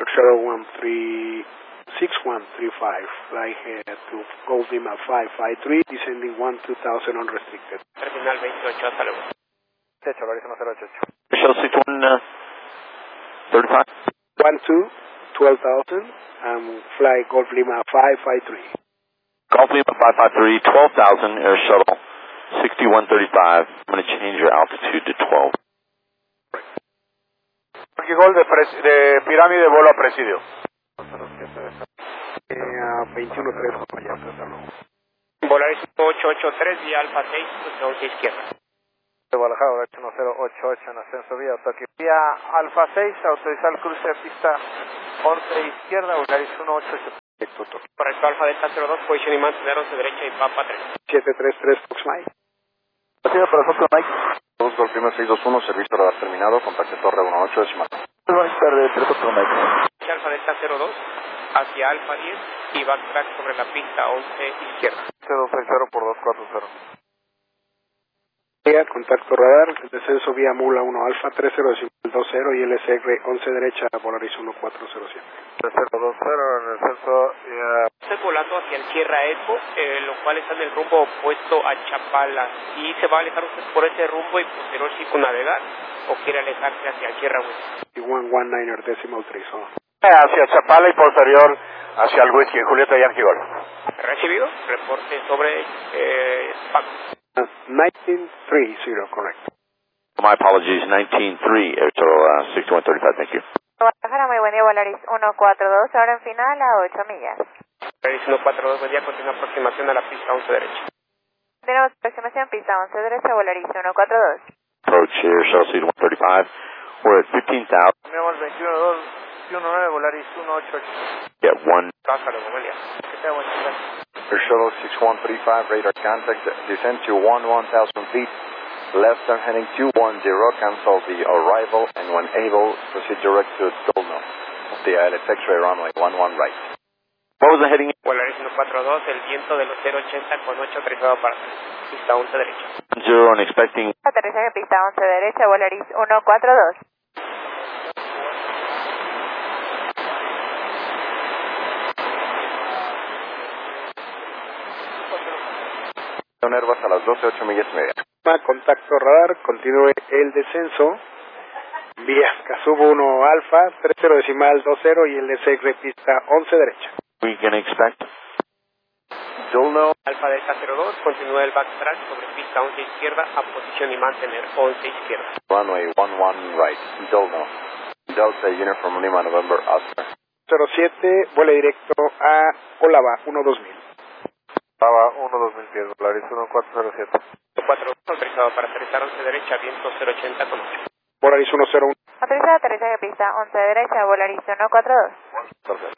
Shuttle 6135, fly ahead to Golf Lima 553, descending 2000 unrestricted. Terminal 28, hasta luego. Techo, Volaris 1088. Shuttle 6135. 12,000, fly Golf Lima 553. Golf Lima 553, 12,000, Air Shuttle 6135. I'm going to change your altitude to 12. Gol de pirámide, vuelo a presidio. 21-3, ya hasta luego. Volaris 883, vía Alfa 6, 11 izquierda. De Guadalajara, Volaris 1088 en ascenso vía Otoque. Vía Alfa 6, autorizar el cruce de pista 11 izquierda, Volaris 188. Correcto, Alfa Delta 02, posición y mantener 11 derecha y Papa 3. 733, Fox Mike. Gracias para nosotros, Mike. 2 Golf Lima 621, servicio radar terminado, contacto torre 18 decimal. Buenas tardes, 34 Mike. Alfa Delta 02, hacia Alfa 10 y backtrack sobre la pista 11 izquierda. 260 por 240. Contacto radar, descenso vía Mula 1 Alfa 3020 y LSR 11 derecha, Volaris 1407. 3020 en el descenso. Estoy volando hacia el Sierra Eco, lo cual está en el rumbo opuesto a Chapala. ¿Y se va a alejar usted por ese rumbo y posterior circunnavegar o quiere alejarse hacia el Sierra West? 119 decimal 3, Hacia Chapala y posterior hacia el Whisky, Julieta Yankee Golf. Recibido, reporte sobre Paco. 1930, correct. My apologies, 19-3, Air Shuttle 6135, thank you. Guadalajara, muy buen día, Volaris 142, ahora en final a 8 millas. Volaris 142, buen día, continúa aproximación a la pista 11 derecha. Tenemos aproximación pista 11 derecha, Volaris 142. Approach Air Shuttle 6135, we're at 15,000. Tenemos 21-19, Volaris 188. Get one. Hasta luego, buen día. Que sea buen día. Air Shuttle 6135, radar contact, descend to 11,000 feet. Left turn heading 210, cancel the arrival, and when able, proceed direct to Dolno. The ILS X-ray runway 11 right. What was the heading? Volaris 142, el viento de los 080 con 8 autorizado para pista 11 derecha. 0 and expecting. Aterrizaje pista 11 derecha, Volaris 142. Nervas a las 12, 8 millas y media. Contacto radar, continúe el descenso vía Casubo 1 Alfa 30 decimal 20 y el LSR pista 11 derecha. We can expect. Dolno. Alfa Delta 02, continúa el backtrack sobre pista 11 izquierda a posición y mantener 11 izquierda. Runway 11 right. Dolno. Delta Uniform Lima November Oscar. 07, vuele directo a Olava 12000. Olava 12000 pies, Volaris 1407. 42, autorizado para aterrizar 11 derecha, viento 080 con 8. Volaris 101. Autorizado aterrizaje pista 11 derecha, Volaris 142. Perfecto.